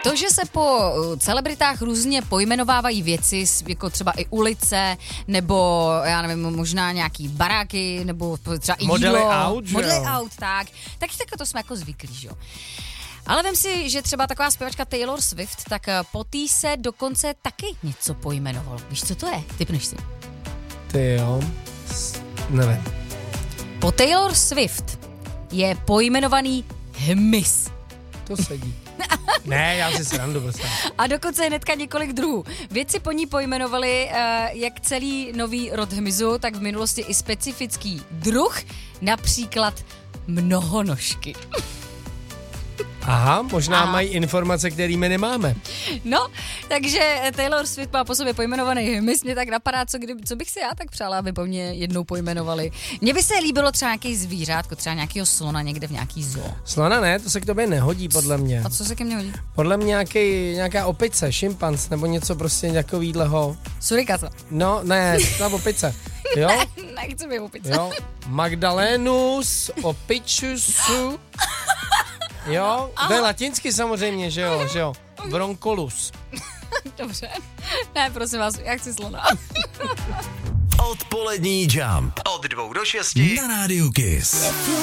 To, že se po celebritách různě pojmenovávají věci, jako třeba i ulice, nebo já nevím, možná nějaký baráky, nebo třeba i modely jídlo. Aut, Modely aut, tak to jsme jako zvyklí, že jo. Ale vem si, že třeba taková zpěvačka Taylor Swift, tak po tý se dokonce taky něco pojmenovalo. Víš, co to je? Tipneš si. Ty jo, nevím. Po Taylor Swift je pojmenovaný hmyz. To sedí. Ne, já si srandu prostě. A dokonce hnedka několik druhů. Vědci po ní pojmenovali jak celý nový rod hmyzu, tak v minulosti i specifický druh, například mnohonožky. Aha, možná mají informace, které my nemáme. No, takže Taylor Swift má po sobě pojmenovaný hmyz. Mě tak napadá, co bych si já tak přála, aby po mně jednou pojmenovali. Mně by se líbilo třeba nějaký zvířátko, třeba nějakýho slona někde v nějaký zoo. Slona ne, to se k tobě nehodí, podle mě. A co se ke mně hodí? Podle mě nějaká opice, šimpanz, nebo něco prostě takovýhleho. Surikata. No, ne, ta opice. Jo? Nechci být opice. Jo, Magdalenus opičusu. Jo, to je latinsky samozřejmě, že jo. Broncolus. Dobře. Ne, prosím vás, já chci slona. Odpolední Jump. Od 2 do 6 na Rádiu Kiss.